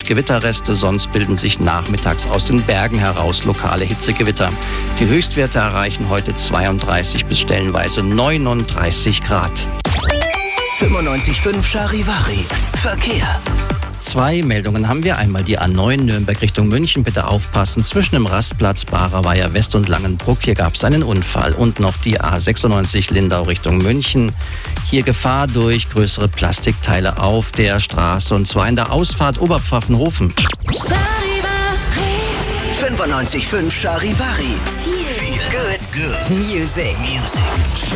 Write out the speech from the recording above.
Gewitterreste, sonst bilden sich nachmittags aus den Bergen heraus lokale Hitzegewitter. Die Höchstwerte erreichen heute 32 bis stellenweise 39 Grad. 95.5 Charivari. Verkehr. 2 Meldungen haben wir. Einmal die A9 Nürnberg Richtung München. Bitte aufpassen. Zwischen dem Rastplatz Barer West und Langenbruck. Hier gab es einen Unfall. Und noch die A96 Lindau Richtung München. Hier Gefahr durch größere Plastikteile auf der Straße. Und zwar in der Ausfahrt Oberpfaffenhofen. 95.5 Charivari. Feel good music.